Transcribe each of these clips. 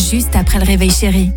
juste après le réveil chéri.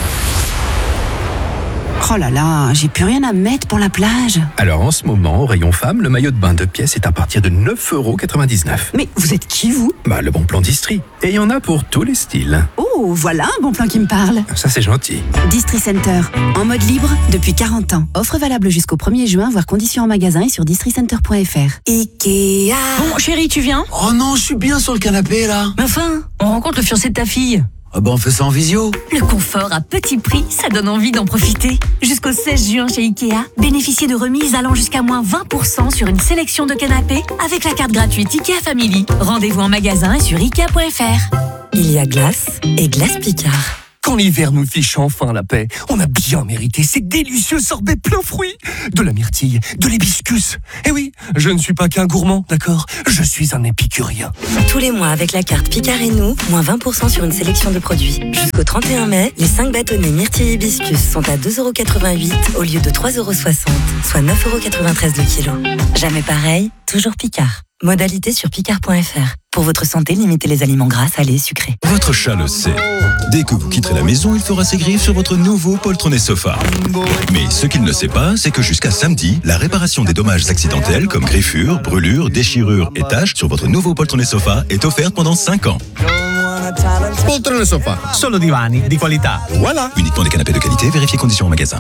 Oh là là, j'ai plus rien à mettre pour la plage. Alors en ce moment, au rayon femme, le maillot de bain 2 pièces est à partir de 9,99€. Mais vous êtes qui, vous ? Le bon plan d'Istrie. Et il y en a pour tous les styles. Oh, voilà un bon plan qui me parle. Ça, c'est gentil. Distri Center, en mode libre depuis 40 ans. Offre valable jusqu'au 1er juin, voire conditions en magasin et sur districenter.fr. Ikea. Bon, chérie, tu viens ? Oh non, je suis bien sur le canapé là. Mais enfin, on rencontre le fiancé de ta fille. Ah on fait ça en visio. Le confort à petit prix, ça donne envie d'en profiter. Jusqu'au 16 juin chez Ikea, bénéficiez de remises allant jusqu'à moins 20% sur une sélection de canapés avec la carte gratuite Ikea Family. Rendez-vous en magasin et sur Ikea.fr. Il y a glace et glace Picard. Quand l'hiver nous fiche enfin la paix, on a bien mérité ces délicieux sorbets plein fruits. De la myrtille, de l'hibiscus. Eh oui, je ne suis pas qu'un gourmand, d'accord ? Je suis un épicurien. Tous les mois, avec la carte Picard et nous, moins 20% sur une sélection de produits. Jusqu'au 31 mai, les 5 bâtonnets myrtille hibiscus sont à 2,88€ au lieu de 3,60€, soit 9,93€ le kilo. Jamais pareil, toujours Picard. Modalité sur picard.fr. Pour votre santé, limitez les aliments gras, salés, sucrés. Votre chat le sait. Dès que vous quitterez la maison, il fera ses griffes sur votre nouveau poltronné sofa. Mais ce qu'il ne sait pas, c'est que jusqu'à samedi, la réparation des dommages accidentels comme griffures, brûlures, déchirures et taches sur votre nouveau poltronné sofa est offerte pendant 5 ans. Poltrone sofa, solo divani di qualità. Voilà. Uniquement des canapés de qualité, vérifiez conditions en magasin.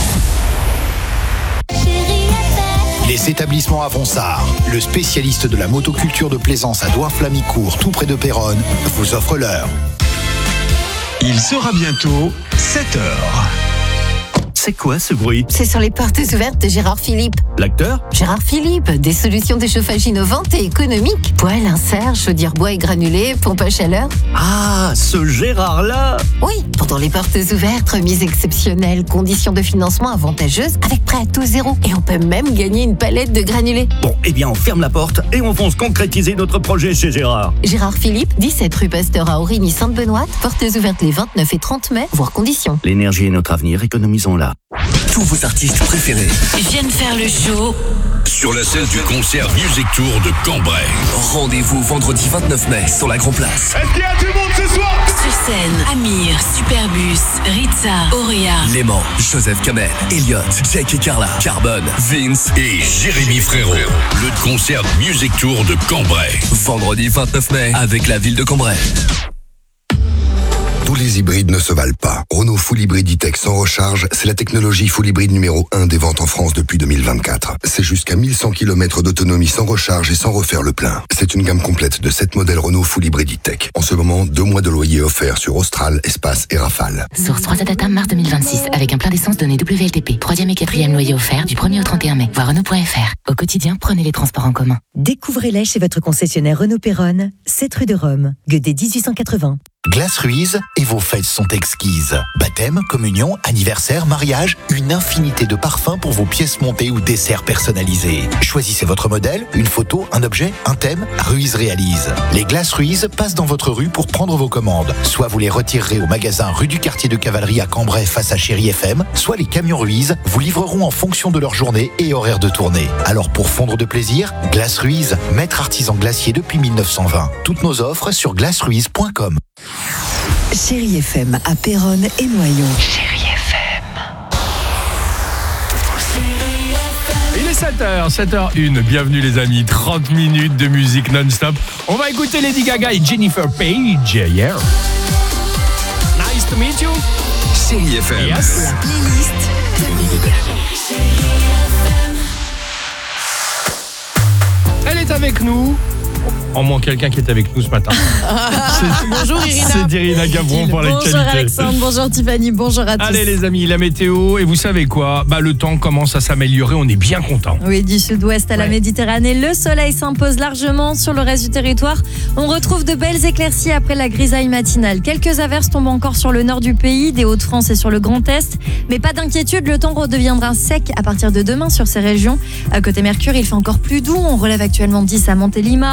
Les établissements Avonsard, le spécialiste de la motoculture de plaisance à Douarn-Flamicourt, tout près de Péronne, vous offre l'heure. Il sera bientôt 7h. C'est quoi ce bruit ? C'est sur les portes ouvertes de Gérard Philippe. L'acteur ? Gérard Philippe, des solutions de chauffage innovantes et économiques. Poêle, insert, chaudière bois et granulés, pompe à chaleur. Ah, ce Gérard-là ! Oui, pendant les portes ouvertes, remise exceptionnelle, conditions de financement avantageuses, avec prêt à taux zéro. Et on peut même gagner une palette de granulés. Bon, eh bien on ferme la porte et on fonce concrétiser notre projet chez Gérard. Gérard Philippe, 17 rue Pasteur à Aurigny-Sainte-Benoîte, portes ouvertes les 29 et 30 mai, voire conditions. L'énergie est notre avenir, économisons-la. Tous vos artistes préférés viennent faire le show sur la scène du concert Music Tour de Cambrai. Rendez-vous vendredi 29 mai sur la Grand Place. Est-ce qu'il y a du monde ce soir ? sur scène. Amir, Superbus, Ritza, Auréa, Léman, Joseph Kamel, Elliot, Jake et Carla, Carbone, Vince et Jérémy Frérot. Le concert Music Tour de Cambrai. Vendredi 29 mai avec la ville de Cambrai. Tous les hybrides ne se valent pas. Renault Full Hybrid E-Tech sans recharge, c'est la technologie Full Hybrid numéro 1 des ventes en France depuis 2024. C'est jusqu'à 1100 km d'autonomie sans recharge et sans refaire le plein. C'est une gamme complète de 7 modèles Renault Full Hybrid E-Tech. En ce moment, 2 mois de loyer offerts sur Austral, Espace et Rafale. Source 3 Data mars 2026, avec un plein d'essence donné WLTP. 3e et 4e loyer offert du 1er au 31 mai. Voir Renault.fr. Au quotidien, prenez les transports en commun. Découvrez-les chez votre concessionnaire Renault Péronne, 7 rue de Rome, Guedet 1880. Glace Ruiz et vos fêtes sont exquises. Baptême, communion, anniversaire, mariage, une infinité de parfums pour vos pièces montées ou desserts personnalisés. Choisissez votre modèle, une photo, un objet, un thème, Ruiz réalise. Les Glaces Ruiz passent dans votre rue pour prendre vos commandes. Soit vous les retirerez au magasin rue du Quartier de Cavalerie à Cambrai face à Chéri FM, soit les camions Ruiz vous livreront en fonction de leur journée et horaire de tournée. Alors pour fondre de plaisir, Glace Ruiz, maître artisan glacier depuis 1920. Toutes nos offres sur glaceruiz.com. Chéri FM à Péronne et Noyon. Chéri FM. Il est 7h, 7h01. Bienvenue les amis, 30 minutes de musique non-stop. On va écouter Lady Gaga et Jennifer Page. Yeah. Nice to meet you. Chéri FM. Yes. La playlist de Elle est avec nous. En moins quelqu'un qui est avec nous ce matin. Bonjour Irina. C'est Irina Gavron pour l'actualité. Bonjour Alexandre, bonjour Tiffany, bonjour à tous. Allez les amis, la météo, et vous savez quoi ? Le temps commence à s'améliorer, on est bien content. Oui, du sud-ouest à la Méditerranée, le soleil s'impose largement sur le reste du territoire. On retrouve de belles éclaircies après la grisaille matinale. Quelques averses tombent encore sur le nord du pays, des Hauts-de-France et sur le Grand Est. Mais pas d'inquiétude, le temps redeviendra sec à partir de demain sur ces régions. À côté Mercure, il fait encore plus doux. On relève actuellement 10 à Montélimar, 12 à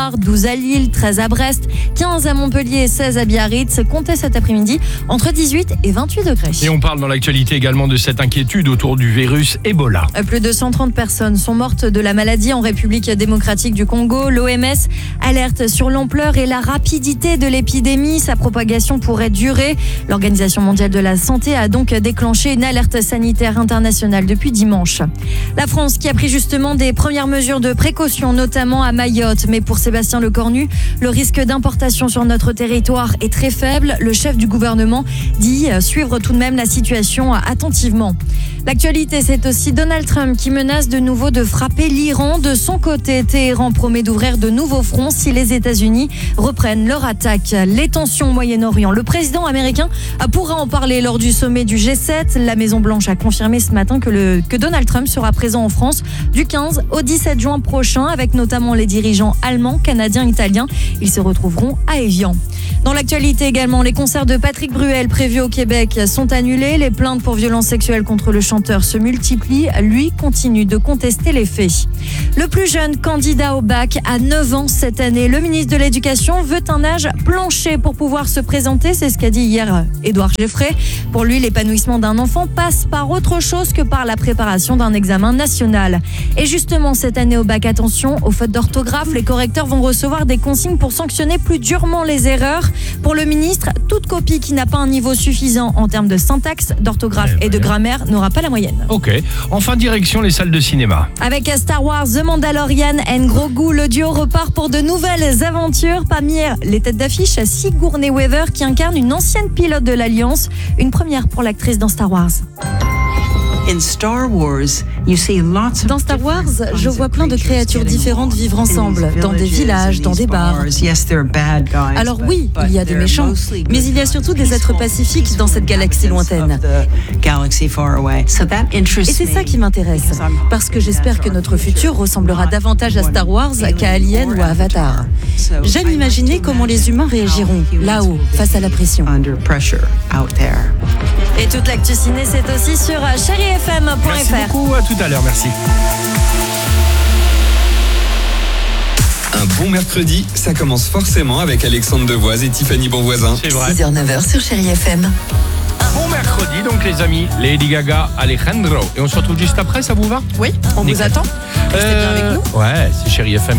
à Lille, 13 à Brest, 15 à Montpellier et 16 à Biarritz. Comptez cet après-midi entre 18 et 28 degrés. Et on parle dans l'actualité également de cette inquiétude autour du virus Ebola. Plus de 130 personnes sont mortes de la maladie en République démocratique du Congo. L'OMS alerte sur l'ampleur et la rapidité de l'épidémie. Sa propagation pourrait durer. L'Organisation mondiale de la santé a donc déclenché une alerte sanitaire internationale depuis dimanche. La France qui a pris justement des premières mesures de précaution, notamment à Mayotte. Mais pour Sébastien Lecornu, le risque d'importation sur notre territoire est très faible. Le chef du gouvernement dit suivre tout de même la situation attentivement. L'actualité, c'est aussi Donald Trump qui menace de nouveau de frapper l'Iran. De son côté, Téhéran promet d'ouvrir de nouveaux fronts si les États-Unis reprennent leur attaque. Les tensions au Moyen-Orient. Le président américain pourra en parler lors du sommet du G7. La Maison-Blanche a confirmé ce matin que Donald Trump sera présent en France du 15 au 17 juin prochain, avec notamment les dirigeants allemands, canadiens, italiens. Ils se retrouveront à Évian. Dans l'actualité également, les concerts de Patrick Bruel prévus au Québec sont annulés. Les plaintes pour violences sexuelles contre le chanteur se multiplient. Lui continue de contester les faits. Le plus jeune candidat au bac a 9 ans cette année. Le ministre de l'Éducation veut un âge plancher pour pouvoir se présenter. C'est ce qu'a dit hier Édouard Geffray. Pour lui, l'épanouissement d'un enfant passe par autre chose que par la préparation d'un examen national. Et justement, cette année au bac, attention aux fautes d'orthographe. Les correcteurs vont recevoir des consignes pour sanctionner plus durement les erreurs. Pour le ministre, toute copie qui n'a pas un niveau suffisant en termes de syntaxe, d'orthographe et de grammaire n'aura pas la moyenne. Ok. Enfin, direction les salles de cinéma. Avec Star Wars, The Mandalorian and Grogu, le duo repart pour de nouvelles aventures. Parmi les têtes d'affiche, Sigourney Weaver qui incarne une ancienne pilote de l'Alliance. Une première pour l'actrice dans Star Wars. Dans Star Wars, je vois plein de créatures différentes vivre ensemble, dans des villages, dans des bars. Alors oui, il y a des méchants, mais il y a surtout des êtres pacifiques dans cette galaxie lointaine. Et c'est ça qui m'intéresse, parce que j'espère que notre futur ressemblera davantage à Star Wars qu'à Alien ou à Avatar. J'aime imaginer comment les humains réagiront, là-haut, face à la pression. Et toute l'actu ciné, c'est aussi sur chérifm.fr. Merci beaucoup, à tout à l'heure, merci. Un bon mercredi, ça commence forcément avec Alexandre Devoise et Tiffany Bonvoisin. C'est vrai. 6h-9h sur Chéri FM. Bon mercredi donc les amis, Lady Gaga, Alejandro. Et on se retrouve juste après, ça vous va? Oui, on vous attend. Restez bien avec nous. Ouais, c'est Chéri FM.